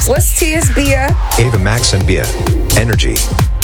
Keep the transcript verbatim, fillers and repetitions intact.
What's Tia's Bier? Ava Max and Bier. Energy.